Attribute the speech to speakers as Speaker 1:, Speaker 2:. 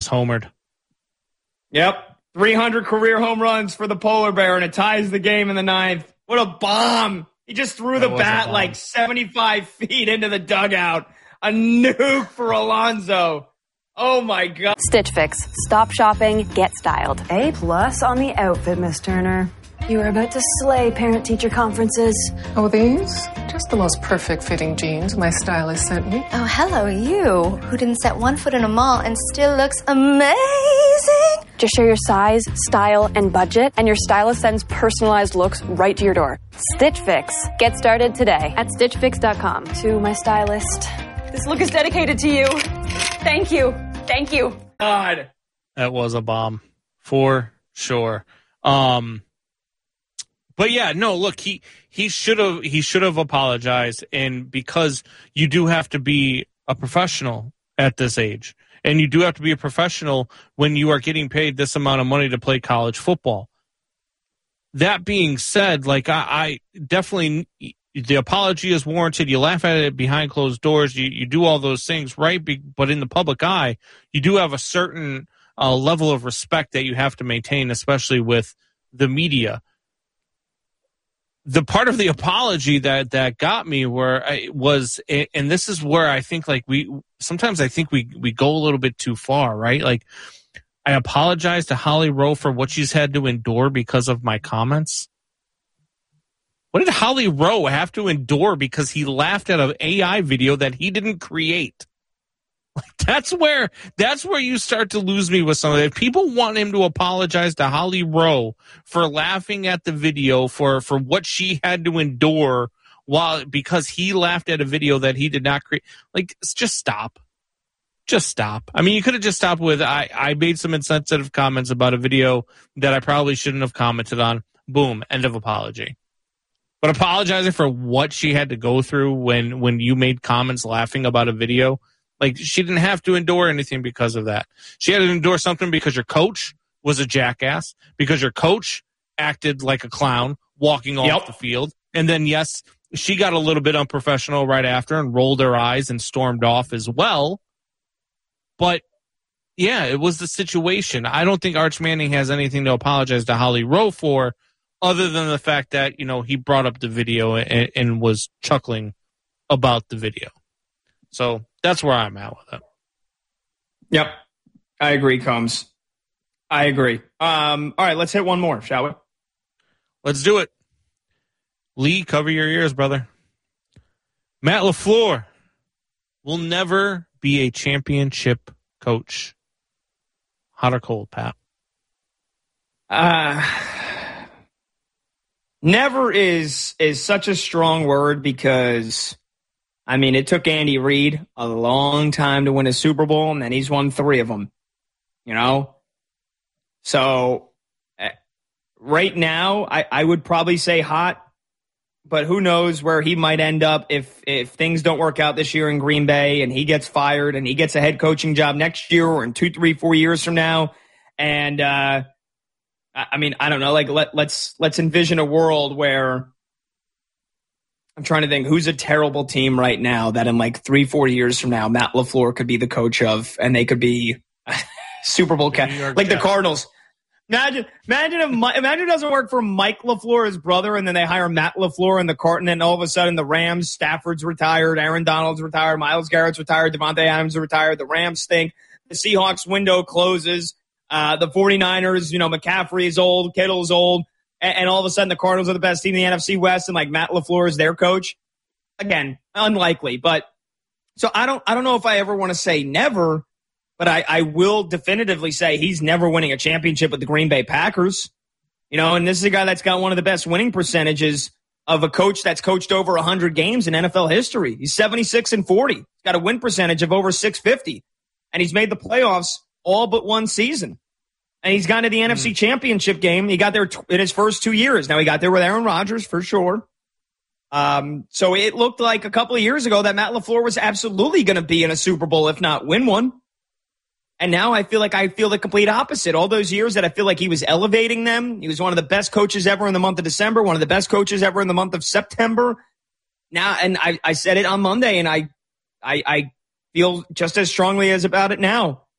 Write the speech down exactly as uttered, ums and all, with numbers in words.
Speaker 1: homered.
Speaker 2: Yep. three hundred career home runs for the polar bear, and it ties the game in the ninth. What a bomb. He just threw
Speaker 1: That
Speaker 2: the
Speaker 1: was a
Speaker 2: bat
Speaker 1: bomb.
Speaker 2: like seventy-five feet into the dugout. A nuke for Alonso. Oh, my God.
Speaker 3: Stitch Fix. Stop shopping, get styled.
Speaker 4: A plus on the outfit, Miss Turner. You were about to slay parent-teacher conferences.
Speaker 5: Oh, these? Just the most perfect fitting jeans my stylist sent me.
Speaker 6: Oh, hello, you, who didn't set one foot in a mall and still looks amazing.
Speaker 3: Just share your size, style, and budget, and your stylist sends personalized looks right to your door. Stitch Fix. Get started today at stitch fix dot com.
Speaker 4: To my stylist, this look is dedicated to you. Thank you. Thank you.
Speaker 2: God.
Speaker 1: That was a bomb for sure. Um, but yeah, no, look, he he should have he should have apologized, and because you do have to be a professional at this age, and you do have to be a professional when you are getting paid this amount of money to play college football. That being said, like I, I definitely. The apology is warranted. You laugh at it behind closed doors. You you do all those things, right? Be, but in the public eye, you do have a certain uh, level of respect that you have to maintain, especially with the media. The part of the apology that, that got me where I was, and this is where I think like we sometimes I think we we go a little bit too far, right? Like I apologize to Holly Rowe for what she's had to endure because of my comments. What did Holly Rowe have to endure because he laughed at an A I video that he didn't create? Like that's where that's where you start to lose me with some of it. If people want him to apologize to Holly Rowe for laughing at the video for, for what she had to endure while because he laughed at a video that he did not create, like just stop. Just stop. I mean, you could have just stopped with I, I made some insensitive comments about a video that I probably shouldn't have commented on. Boom, end of apology. But apologizing for what she had to go through when, when you made comments laughing about a video, like she didn't have to endure anything because of that. She had to endure something because your coach was a jackass, because your coach acted like a clown walking off
Speaker 2: Yep.
Speaker 1: the field. And then, yes, she got a little bit unprofessional right after and rolled her eyes and stormed off as well. But, yeah, it was the situation. I don't think Arch Manning has anything to apologize to Holly Rowe for, other than the fact that, you know, he brought up the video and, and was chuckling about the video. So that's where I'm at with it.
Speaker 2: Yep. I agree, Combs. I agree. Um, all right, let's hit one more, shall we?
Speaker 1: Let's do it. Lee, cover your ears, brother. Matt LaFleur will never be a championship coach. Hot or cold, Pat?
Speaker 2: Uh... Never is is such a strong word because, I mean, it took Andy Reid a long time to win a Super Bowl, and then he's won three of them, you know? So uh, right now, I, I would probably say hot, but who knows where he might end up if, if things don't work out this year in Green Bay and he gets fired and he gets a head coaching job next year or in two, three, four years from now. And, uh, I mean, I don't know. Like, let, let's let's envision a world where I'm trying to think who's a terrible team right now that in like three, four years from now, Matt LaFleur could be the coach of, and they could be Super Bowl ca- like Jets. The Cardinals. Imagine, imagine if imagine it doesn't work for Mike LaFleur, his brother, and then they hire Matt LaFleur in the Cardinals, and then all of a sudden the Rams, Stafford's retired, Aaron Donald's retired, Myles Garrett's retired, Devontae Adams is retired, the Rams stink, the Seahawks window closes. Uh, the 49ers, you know, McCaffrey is old, Kittle's old, and, and all of a sudden the Cardinals are the best team in the N F C West, and like Matt LaFleur is their coach. Again, unlikely, but so I don't, I don't know if I ever want to say never, but I, I will definitively say he's never winning a championship with the Green Bay Packers. You know, and this is a guy that's got one of the best winning percentages of a coach that's coached over one hundred games in N F L history. He's seventy-six and forty. He's got a win percentage of over six fifty, and he's made the playoffs all but one season. And he's gone to the mm. N F C Championship game. He got there t- in his first two years. Now, he got there with Aaron Rodgers, for sure. Um, so it looked like a couple of years ago that Matt LaFleur was absolutely going to be in a Super Bowl, if not win one. And now I feel like I feel the complete opposite. All those years that I feel like he was elevating them. He was one of the best coaches ever in the month of December, one of the best coaches ever in the month of September. Now, and I, I said it on Monday, and I, I, I feel just as strongly as about it now.